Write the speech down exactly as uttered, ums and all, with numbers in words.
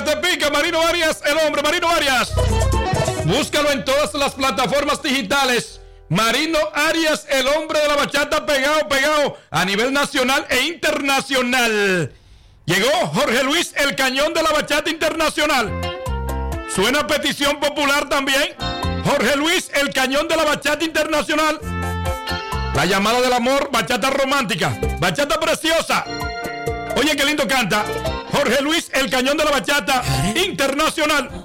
pica, te pica. Marino Arias, el hombre. Marino Arias. Búscalo en todas las plataformas digitales. Marino Arias, el hombre de la bachata, pegado, pegado a nivel nacional e internacional. Llegó Jorge Luis, el cañón de la bachata internacional. Suena petición popular también. Jorge Luis, el cañón de la bachata internacional. La llamada del amor, bachata romántica, bachata preciosa. Oye, qué lindo canta. Jorge Luis, el cañón de la bachata internacional.